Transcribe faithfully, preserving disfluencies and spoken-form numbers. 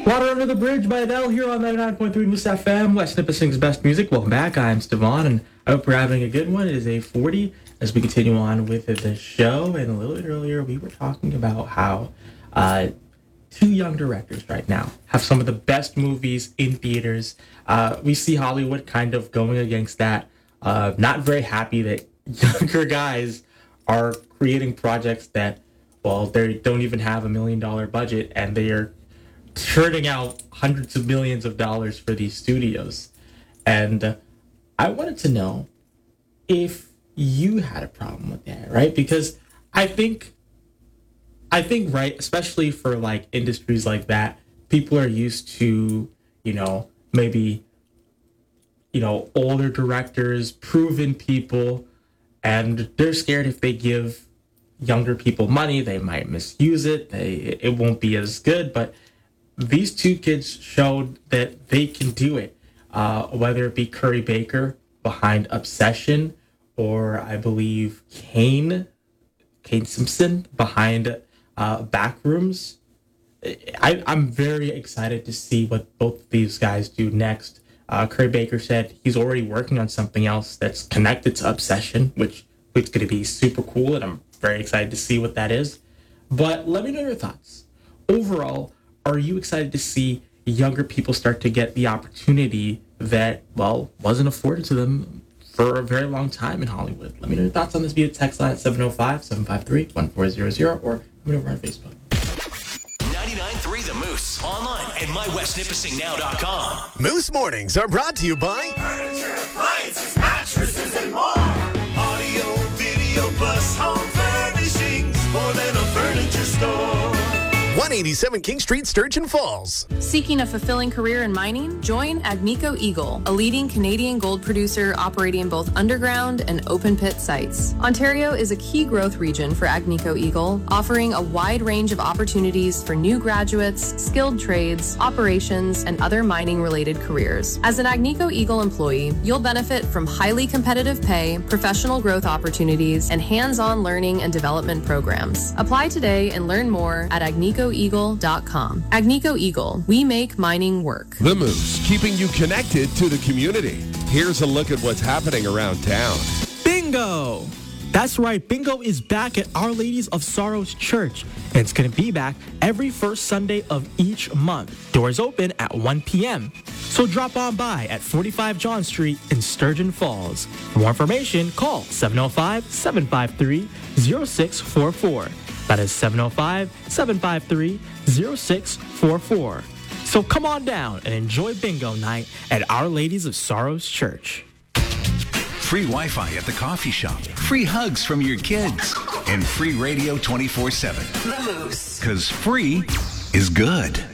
Water Under the Bridge by Adele here on ninety-nine point three Moose F M, West Nipissing's best music. Welcome back. I'm Stevan, and I hope we're having a good one. It is eight forty as we continue on with the show. And a little bit earlier, we were talking about how uh, two young directors right now have some of the best movies in theaters. Uh, we see Hollywood kind of going against that. Uh, not very happy that younger guys are creating projects that, well, they don't even have a million dollar budget, and they are churning out hundreds of millions of dollars for these studios. And uh, I wanted to know if you had a problem with that, right? Because I think, I think, right, especially for like industries like that, people are used to, you know, maybe, you know, older directors, proven people, and they're scared if they give younger people money, they might misuse it. They, it won't be as good, but these two kids showed that they can do it, uh, whether it be Curry Baker behind Obsession, or I believe Kane, Kane Simpson behind uh, Backrooms. I, I'm very excited to see what both of these guys do next. Uh, Curry Baker said he's already working on something else that's connected to Obsession, which is going to be super cool, and I'm very excited to see what that is. But let me know your thoughts. Overall, are you excited to see younger people start to get the opportunity that, well, wasn't afforded to them for a very long time in Hollywood? Let me know your thoughts on this via text line at seven oh five, seven five three, one four zero zero or let me know over on Facebook. ninety-nine point three The Moose. Online at my west nipissing now dot com. Moose Mornings are brought to you by Furniture, appliances, mattresses, and more. Audio, video, plus home furnishings. More than a furniture store. one eighty-seven King Street, Sturgeon Falls. Seeking a fulfilling career in mining? Join Agnico Eagle, a leading Canadian gold producer operating both underground and open pit sites. Ontario is a key growth region for Agnico Eagle, offering a wide range of opportunities for new graduates, skilled trades, operations, and other mining-related careers. As an Agnico Eagle employee, you'll benefit from highly competitive pay, professional growth opportunities, and hands-on learning and development programs. Apply today and learn more at agnico eagle dot com. Agnico Eagle, we make mining work. The Moose, keeping you connected to the community. Here's a look at what's happening around town. Bingo! That's right, Bingo is back at Our Ladies of Sorrows Church, and it's going to be back every first Sunday of each month. Doors open at one p.m. So drop on by at forty-five John Street in Sturgeon Falls. For more information, call seven oh five, seven five three, oh six four four. That is seven oh five, seven five three, oh six four four. So come on down and enjoy Bingo night at Our Ladies of Sorrows Church. Free Wi-Fi at the coffee shop. Free hugs from your kids. And free radio twenty-four seven. The Moose. Because free is good.